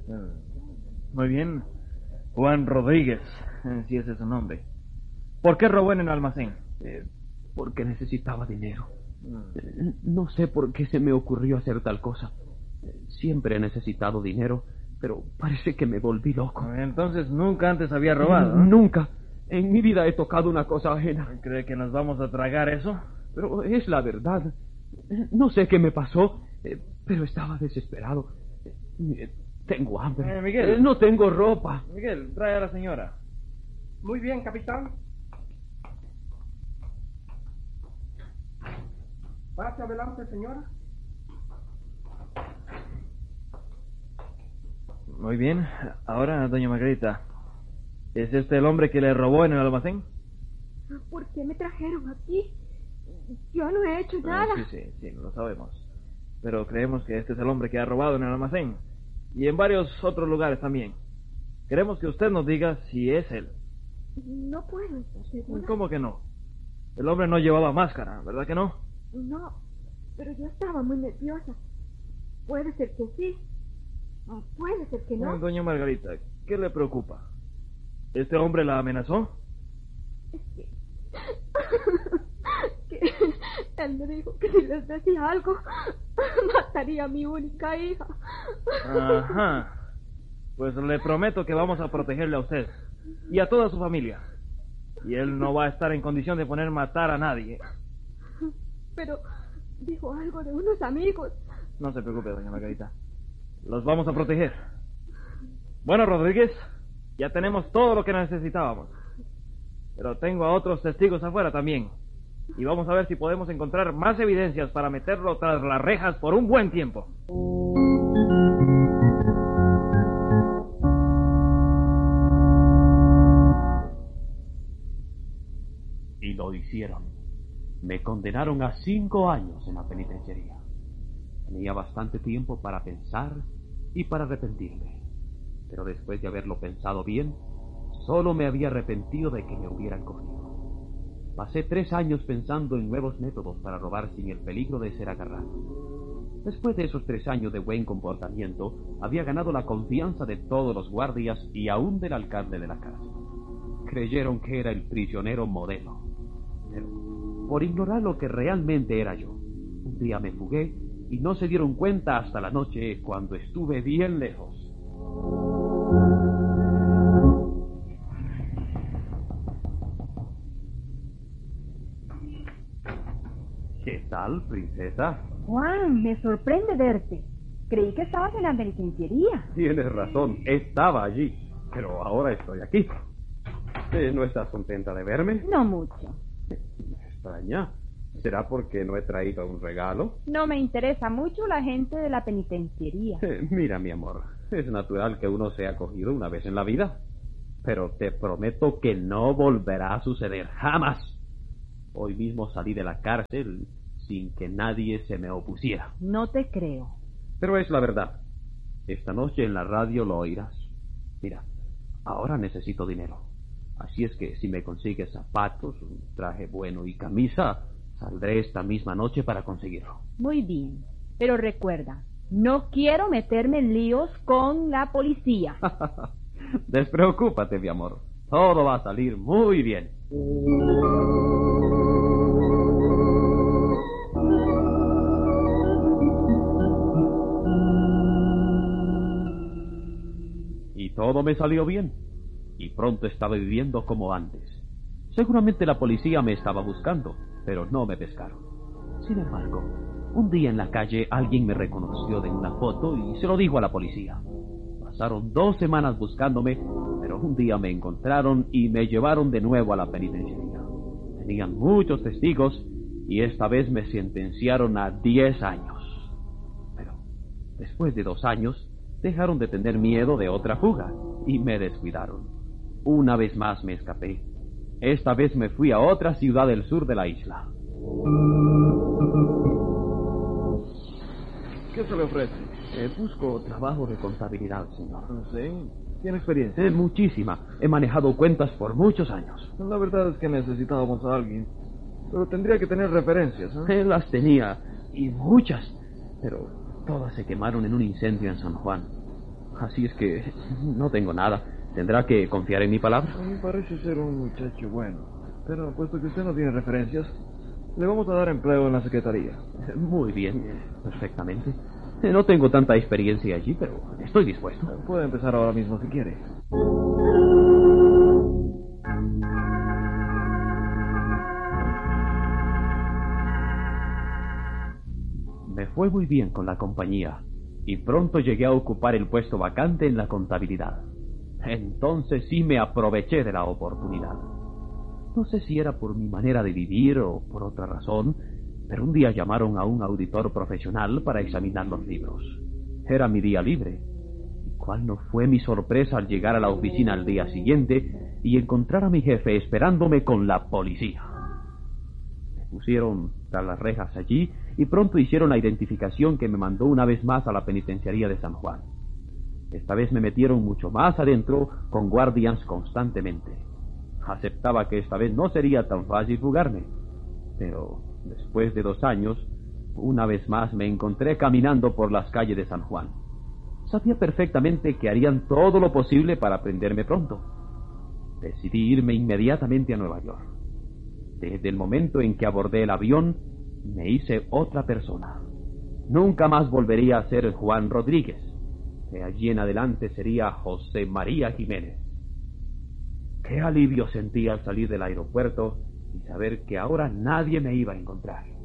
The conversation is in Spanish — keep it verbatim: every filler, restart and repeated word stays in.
Muy bien. Juan Rodríguez, si ese es su nombre. ¿Por qué robó en el almacén? Eh, porque necesitaba dinero. Mm. No sé por qué se me ocurrió hacer tal cosa. Siempre he necesitado dinero, pero parece que me volví loco. Entonces nunca antes había robado, ¿no? Nunca. En mi vida he tocado una cosa ajena. ¿Cree que nos vamos a tragar eso? Pero es la verdad. No sé qué me pasó, eh, pero estaba desesperado. Eh, tengo hambre. Eh, Miguel. Eh, no tengo ropa. Miguel, trae a la señora. Muy bien, capitán. Pase adelante, señora. Muy bien. Ahora, doña Margarita, ¿es este el hombre que le robó en el almacén? ¿Por qué me trajeron aquí? Yo no he hecho nada. Sí, sí, sí, lo sabemos. Pero creemos que este es el hombre que ha robado en el almacén. Y en varios otros lugares también. Queremos que usted nos diga si es él. No puedo estar segura. ¿Cómo que no? El hombre no llevaba máscara, ¿verdad que no? No, pero yo estaba muy nerviosa. Puede ser que sí. O puede ser que no. Eh, doña Margarita, ¿qué le preocupa? ¿Este hombre la amenazó? Es que... que él me dijo que si les decía algo, mataría a mi única hija. Ajá. Pues le prometo que vamos a protegerle a usted y a toda su familia. Y él no va a estar en condición de poner matar a nadie. Pero dijo algo de unos amigos. No se preocupe, doña Margarita. Los vamos a proteger. Bueno, Rodríguez, ya tenemos todo lo que necesitábamos. Pero tengo a otros testigos afuera también. Y vamos a ver si podemos encontrar más evidencias para meterlo tras las rejas por un buen tiempo. Y lo hicieron. Me condenaron a cinco años en la penitenciaría. Tenía bastante tiempo para pensar y para arrepentirme. Pero después de haberlo pensado bien, solo me había arrepentido de que me hubieran cogido. Pasé tres años pensando en nuevos métodos para robar sin el peligro de ser agarrado. Después de esos tres años de buen comportamiento, había ganado la confianza de todos los guardias y aún del alcalde de la cárcel. Creyeron que era el prisionero modelo. Pero, por ignorar lo que realmente era yo, un día me fugué y no se dieron cuenta hasta la noche, cuando estuve bien lejos. ¿Qué tal, princesa? Juan, me sorprende verte. Creí que estabas en la penitenciaría. Tienes razón, estaba allí, pero ahora estoy aquí. ¿Eh, ¿No estás contenta de verme? No mucho. Me extraña. ¿Será porque no he traído un regalo? No me interesa mucho la gente de la penitenciaría. Eh, mira, mi amor, es natural que uno sea acogido una vez en la vida. Pero te prometo que no volverá a suceder, jamás. Hoy mismo salí de la cárcel sin que nadie se me opusiera. No te creo. Pero es la verdad. Esta noche en la radio lo oirás. Mira, ahora necesito dinero. Así es que si me consigues zapatos, un traje bueno y camisa, saldré esta misma noche para conseguirlo. Muy bien, pero recuerda, no quiero meterme en líos con la policía. Despreocúpate, mi amor. Todo va a salir muy bien. Y todo me salió bien. Y pronto estaba viviendo como antes. Seguramente la policía me estaba buscando, pero no me pescaron. Sin embargo, un día en la calle alguien me reconoció de una foto y se lo dijo a la policía. Pasaron dos semanas buscándome, pero un día me encontraron y me llevaron de nuevo a la penitenciaría. Tenían muchos testigos y esta vez me sentenciaron a diez años. Pero después de dos años dejaron de tener miedo de otra fuga y me descuidaron. Una vez más me escapé. Esta vez me fui a otra ciudad del sur de la isla. ¿Qué se le ofrece? Eh, busco trabajo de contabilidad, señor. Sí. ¿Tiene experiencia? Eh, muchísima. He manejado cuentas por muchos años. La verdad es que necesitábamos a alguien. Pero tendría que tener referencias, ¿eh? Eh, las tenía, y muchas. Pero todas se quemaron en un incendio en San Juan. Así es que no tengo nada. ¿Tendrá que confiar en mi palabra? A mí parece ser un muchacho bueno. Pero puesto que usted no tiene referencias, le vamos a dar empleo en la secretaría. Muy bien, perfectamente. No tengo tanta experiencia allí, pero estoy dispuesto. Puede empezar ahora mismo si quiere. Me fue muy bien con la compañía y pronto llegué a ocupar el puesto vacante en la contabilidad. Entonces sí me aproveché de la oportunidad. No sé si era por mi manera de vivir o por otra razón, pero un día llamaron a un auditor profesional para examinar los libros. Era mi día libre. ¿Y cuál no fue mi sorpresa al llegar a la oficina al día siguiente y encontrar a mi jefe esperándome con la policía? Me pusieron tras las rejas allí y pronto hicieron la identificación que me mandó una vez más a la penitenciaría de San Juan. Esta vez me metieron mucho más adentro con guardias constantemente. Aceptaba que esta vez no sería tan fácil fugarme, pero después de dos años, una vez más me encontré caminando por las calles de San Juan. Sabía perfectamente que harían todo lo posible para prenderme pronto. Decidí irme inmediatamente a Nueva York. Desde el momento en que abordé el avión, me hice otra persona. Nunca más volvería a ser Juan Rodríguez. De allí en adelante sería José María Jiménez. Qué alivio sentí al salir del aeropuerto y saber que ahora nadie me iba a encontrar.